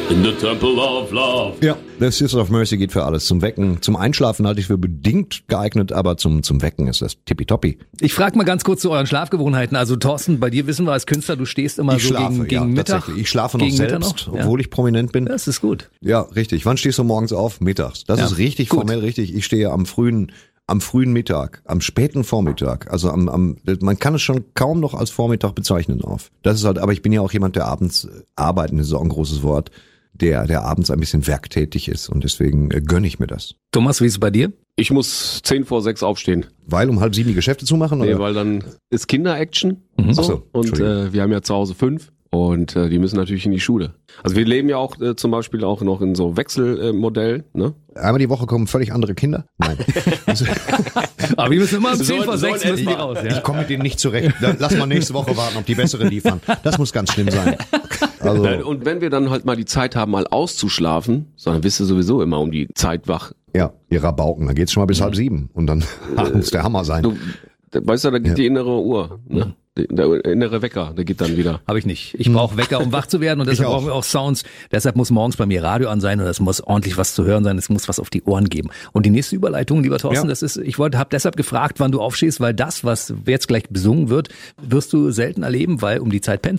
In the Temple of Love. Ja, The Sisters of Mercy geht für alles. Zum Wecken, zum Einschlafen halte ich für bedingt geeignet, aber zum Wecken ist das tippitoppi. Ich frage mal ganz kurz zu euren Schlafgewohnheiten. Also Thorsten, bei dir wissen wir als Künstler, du stehst immer Ich so schlafe, gegen Mittag. tatsächlich. Ich schlafe noch gegen selbst, Mitternacht? obwohl ich prominent bin. Das ist gut. Ja, richtig. Wann stehst du morgens auf? Mittags. Das ist richtig gut. formell richtig. Ich stehe am frühen Mittag, am späten Vormittag. Also man kann es schon kaum noch als Vormittag bezeichnen auf. Das ist halt, aber ich bin ja auch jemand, der abends arbeiten, das ist auch ein großes Wort, der abends ein bisschen werktätig ist und deswegen gönne ich mir das. Thomas, wie ist es bei dir? Ich muss 5:10 aufstehen. Weil um 6:30 die Geschäfte zu machen? Nee, Oder? weil dann ist Kinder-Action. Ach so, Und Entschuldigung. wir haben ja zu Hause 5 und die müssen natürlich in die Schule. Also wir leben ja auch zum Beispiel auch noch in so Wechselmodell, ne? Einmal die Woche kommen völlig andere Kinder? Nein. Aber wir müssen immer um Sollen 5:06 müssen die etwa. raus. Ich komme mit denen nicht zurecht. Lass mal nächste Woche warten, ob die bessere liefern. Das muss ganz schlimm sein. Also, Und wenn wir dann halt mal die Zeit haben, mal auszuschlafen, dann bist du sowieso immer um die Zeit wach. ja, ihr Rabauken, dann geht's schon mal bis 6:30 und dann muss der Hammer sein. Du weißt ja, da geht die innere Uhr, ne? Der innere Wecker, der geht dann wieder. Habe ich nicht. Ich brauche Wecker, um wach zu werden und deshalb Ich auch. brauchen wir auch Sounds. Deshalb muss morgens bei mir Radio an sein und es muss ordentlich was zu hören sein, es muss was auf die Ohren geben. Und die nächste Überleitung, lieber Thorsten, Ja. das ist, habe deshalb gefragt, wann du aufstehst, weil das, was jetzt gleich besungen wird, wirst du selten erleben, weil um die Zeit pennst